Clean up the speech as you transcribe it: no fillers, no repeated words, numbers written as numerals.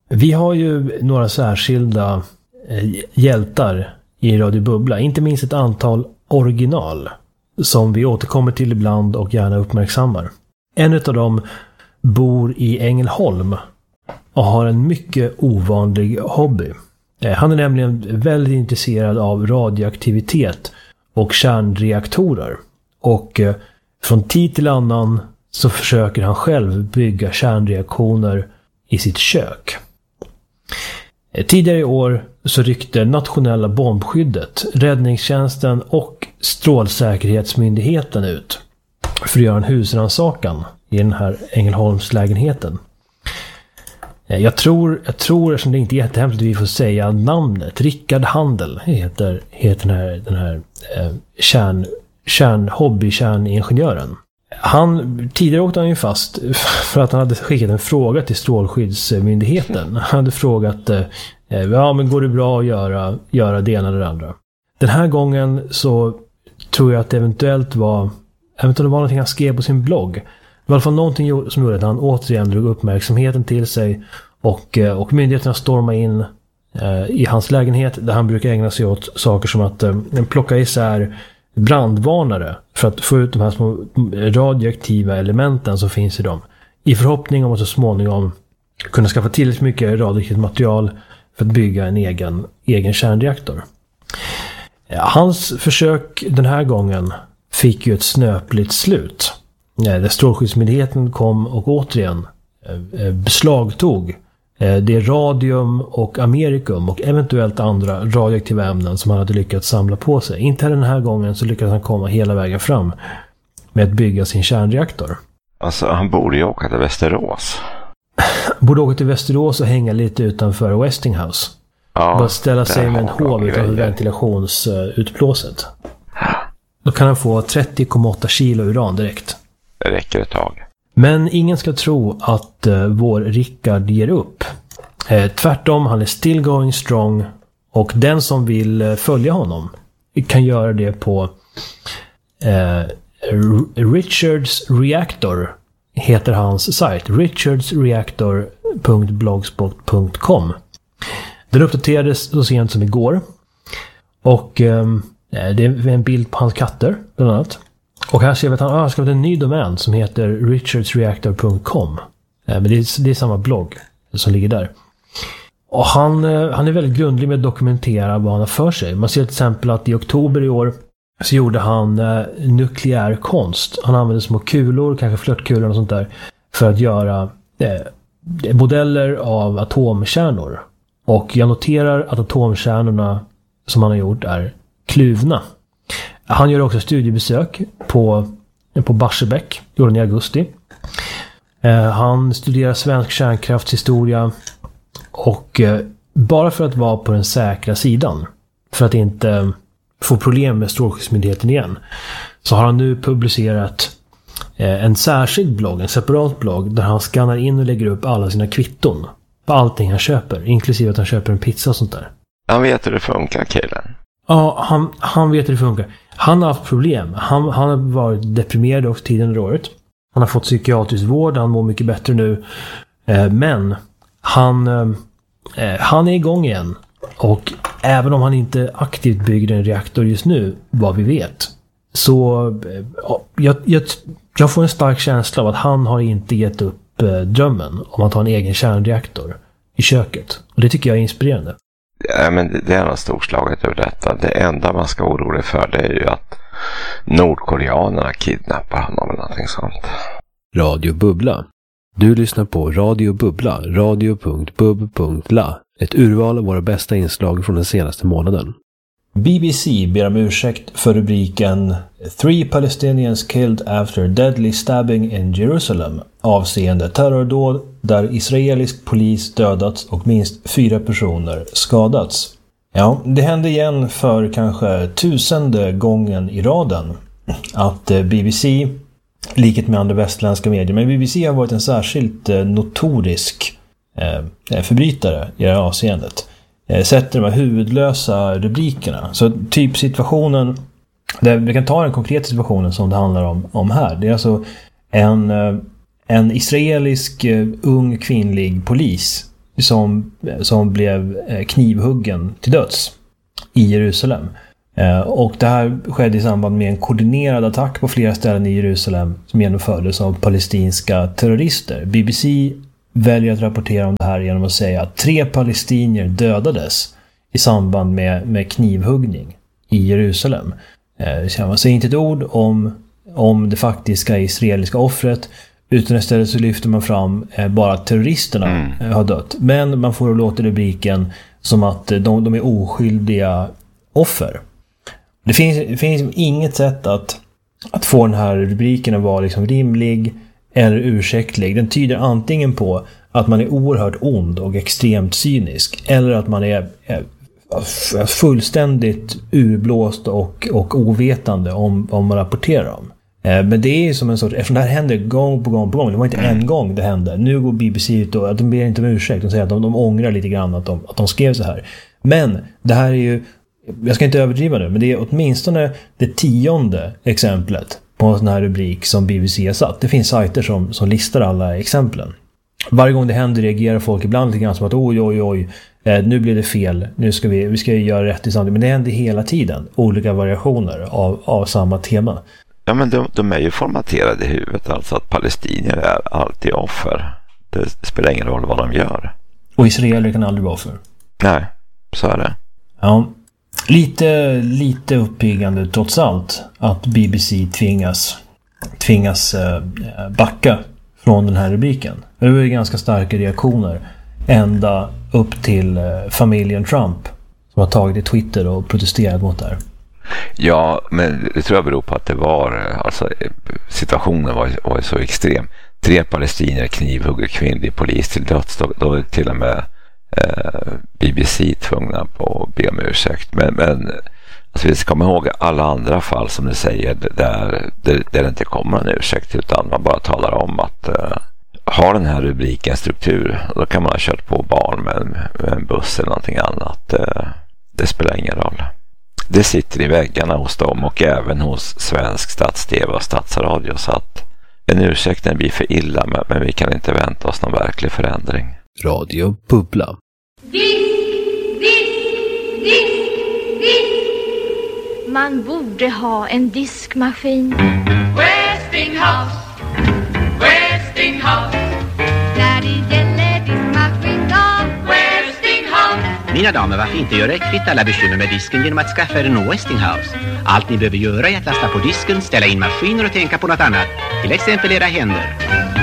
Vi har ju några särskilda hjältar i Radio Bubbla. Inte minst ett antal original som vi återkommer till ibland och gärna uppmärksammar. En av dem bor i Ängelholm och har en mycket ovanlig hobby. Han är nämligen väldigt intresserad av radioaktivitet och kärnreaktorer. Och från tid till annan så försöker han själv bygga kärnreaktioner i sitt kök. Tidigare i år så ryckte Nationella bombskyddet, Räddningstjänsten och Strålsäkerhetsmyndigheten ut för att göra en husrannsakan i den här Ängelholmslägenheten. Jag tror eftersom det inte är jättehemskt att vi får säga namnet. Rickard Handel heter den här kärningenjören. Tidigare åkte han ju fast för att han hade skickat en fråga till Strålskyddsmyndigheten. Han hade frågat, men går det bra att göra det ena eller det andra? Den här gången så tror jag att det eventuellt var någonting han skrev på sin blogg. Det var i alla fall någonting som gjorde att han återigen drog uppmärksamheten till sig och myndigheterna stormade in i hans lägenhet där han brukar ägna sig åt saker som att plocka isär brandvarnare för att få ut de här små radioaktiva elementen som finns i dem. I förhoppning om att så småningom kunna skaffa tillräckligt mycket radioaktivt material för att bygga en egen kärnreaktor. Hans försök den här gången fick ju ett snöpligt slut. Där Strålskyddsmyndigheten kom och återigen beslagtog det radium och amerikum och eventuellt andra radioaktiva ämnen som han hade lyckats samla på sig. Inte den här gången så lyckades han komma hela vägen fram med att bygga sin kärnreaktor. Alltså han borde ju åka till Västerås. Borde åka till Västerås och hänga lite utanför Westinghouse. Ja, bara ställa sig med en håv utanför ventilationsutblåset. Då kan han få 30,8 kilo uran direkt. Det räcker ett tag. Men ingen ska tro att vår Rickard ger upp. Tvärtom, han är still going strong. Och den som vill följa honom kan göra det på Richards Reactor heter hans sajt. richardsreactor.blogspot.com. Den uppdaterades så sent som igår. Och det är en bild på hans katter bland annat. Och här ser vi att han har skapat en ny domän som heter richardsreactor.com. Men det är samma blogg som ligger där. Och han är väldigt grundlig med att dokumentera vad han har för sig. Man ser till exempel att i oktober i år så gjorde han nukleär konst. Han använde små kulor, kanske flörtkulor och sånt där, för att göra modeller av atomkärnor. Och jag noterar att atomkärnorna som han har gjort är kluvna. Han gör också studiebesök på Barsebäck, gjorde han i augusti. Han studerar svensk kärnkraftshistoria och bara för att vara på den säkra sidan, för att inte få problem med Strålskyddsmyndigheten igen, så har han nu publicerat en särskild blogg, en separat blogg, där han skannar in och lägger upp alla sina kvitton på allting han köper, inklusive att han köper en pizza och sånt där. Han vet hur det funkar, killen. Ja, han vet hur det funkar. Han har haft problem. Han har varit deprimerad också tiden under året. Han har fått psykiatrisk vård. Han mår mycket bättre nu. Men han är igång igen. Och även om han inte aktivt bygger en reaktor just nu, vad vi vet, så jag får en stark känsla av att han har inte gett upp drömmen om att ha en egen kärnreaktor i köket. Och det tycker jag är inspirerande. Ja, men det är något storslaget över detta. Det enda man ska oroa för, det är ju att nordkoreanerna kidnappar honom eller någonting sånt. Radio Bubbla. Du lyssnar på Radio Bubbla, radio.bub.la. Ett urval av våra bästa inslag från den senaste månaden. BBC ber om ursäkt för rubriken 3 Palestinians killed after deadly stabbing in Jerusalem, avseende terrordåd där israelisk polis dödats och minst 4 personer skadats. Ja, det hände igen för kanske 1000:e gången i raden att BBC, liket med andra västländska medier, men BBC har varit en särskilt notorisk förbrytare i det här avseendet. Sätter de här huvudlösa rubrikerna. Så typ situationen, vi kan ta den konkreta situationen som det handlar om här. Det är alltså en israelisk ung kvinnlig polis som blev knivhuggen till döds i Jerusalem. Och det här skedde i samband med en koordinerad attack på flera ställen i Jerusalem som genomfördes av palestinska terrorister. BBC väljer att rapportera om det här genom att säga att 3 palestinier dödades i samband med knivhuggning i Jerusalem. Man säger inte ett ord om det faktiska israeliska offret, utan istället så lyfter man fram bara att terroristerna har dött. Men man får låta rubriken som att de är oskyldiga offer. Det finns inget sätt att få den här rubriken att vara liksom rimlig eller ursäktlig. Den tyder antingen på att man är oerhört ond och extremt cynisk, eller att man är fullständigt urblåst och ovetande om man rapporterar om. Men det är som en sorts, eftersom det här händer gång på gång på gång, det var inte en gång det hände. Nu går BBC ut och de ber inte om ursäkt, de säger att de ångrar lite grann att de skrev så här. Men det här är ju, jag ska inte överdriva nu, men det är åtminstone det 10:e exemplet på en sån här rubrik som BBC har satt. Det finns sajter som listar alla exemplen. Varje gång det händer reagerar folk ibland lite grann som att oj, nu blir det fel, vi ska göra rätt i samtidigt. Men det händer hela tiden olika variationer av samma tema. Ja, men de är ju formaterade i huvudet, alltså att palestinier är alltid offer. Det spelar ingen roll vad de gör. Och israeler kan aldrig vara offer. Nej, så är det. Ja, lite uppiggande trots allt att BBC tvingas backa från den här rubriken. Det var ju ganska starka reaktioner ända upp till familjen Trump som har tagit i Twitter och protesterat mot det här. Ja, men det tror jag beror på att det var, alltså situationen var så extrem. 3 palestinier knivhugger kvinnlig polis till döds. Då är till och med BBC tvungna på att be om ursäkt. Men alltså, vi ska komma ihåg alla andra fall som du säger där det inte kommer en ursäkt, utan man bara talar om att har den här rubriken struktur, då kan man ha kört på barn med en buss eller någonting annat. Det spelar ingen roll. Det sitter i väggarna hos dem och även hos svensk stats-tv och statsradio, så att en ursäkt blir för illa, men vi kan inte vänta oss någon verklig förändring. Radio Bubbla. Man borde ha en diskmaskin. Westinghouse. När det gäller diskmaskin då. Westinghouse. Mina damer, varför inte göra ett kvitt alla bekymmer med disken genom att skaffa er en Westinghouse? Allt ni behöver göra är att lasta på disken, ställa in maskiner och tänka på något annat. Till exempel era händer.